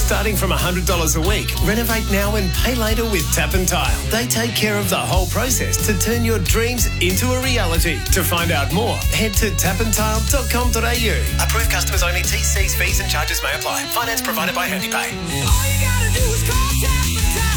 Starting from $100 a week, renovate now and pay later with Tap and Tile. They take care of the whole process to turn your dreams into a reality. To find out more, head to tapandtile.com.au. Approved customers only. TCs, fees and charges may apply. Finance provided by HandyPay. All you gotta do is call Tap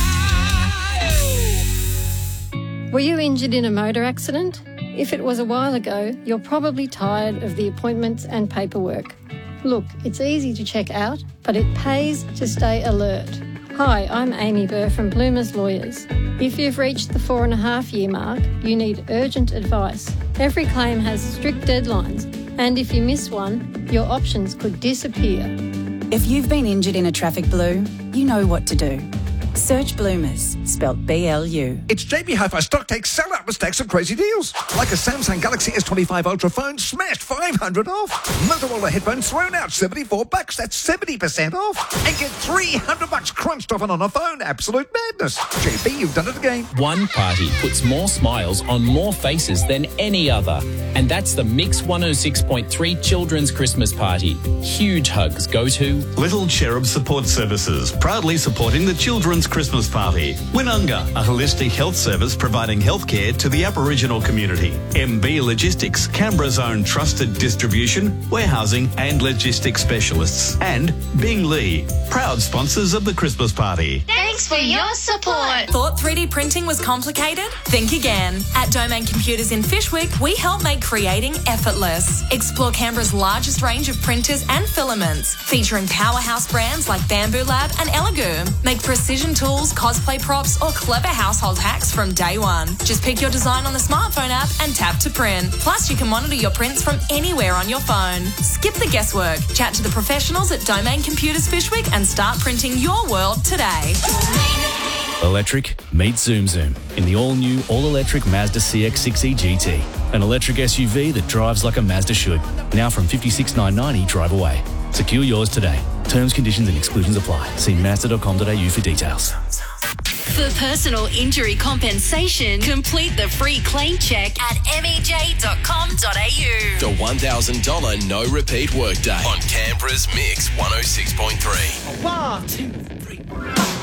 and Tile. Were you injured in a motor accident? If it was a while ago, you're probably tired of the appointments and paperwork. Look, it's easy to check out, but it pays to stay alert. Hi, I'm Amy Burr from Bloomers Lawyers. If you've reached the 4.5-year mark, you need urgent advice. Every claim has strict deadlines, and if you miss one, your options could disappear. If you've been injured in a traffic blue, you know what to do. Search Bloomers, spelt B-L-U. It's JB Hi-Fi Stock Takes sell-out with stacks of crazy deals. Like a Samsung Galaxy S25 Ultra phone smashed $500 off. Motorola headphones thrown out $74. That's 70% off. And get $300 crunched off on a phone. Absolute madness. JB, you've done it again. One party puts more smiles on more faces than any other. And that's the Mix 106.3 Children's Christmas Party. Huge hugs go to Little Cherub Support Services, proudly supporting the Children's Christmas Party. Winunga, a holistic health service providing healthcare to the Aboriginal community. MB Logistics, Canberra's own trusted distribution, warehousing and logistics specialists. And Bing Lee, proud sponsors of the Christmas Party. Thanks for your support. Thought 3D printing was complicated? Think again. At Domain Computers in Fyshwick, we help make creating effortless. Explore Canberra's largest range of printers and filaments, featuring powerhouse brands like Bamboo Lab and Elegoo. Make precision tools, cosplay props, or clever household hacks from day one. Just pick your design on the smartphone app and tap to print. Plus, you can monitor your prints from anywhere on your phone. Skip the guesswork. Chat to the professionals at Domain Computers Fyshwick and start printing your world today. Electric meets Zoom Zoom in the all-new, all-electric Mazda CX-6e GT. An electric SUV that drives like a Mazda should. Now from $56,990 drive away. Secure yours today. Terms, conditions and exclusions apply. See Mazda.com.au for details. For personal injury compensation, complete the free claim check at mej.com.au. The $1,000 no repeat workday on Canberra's Mix 106.3. 1, 2, 3.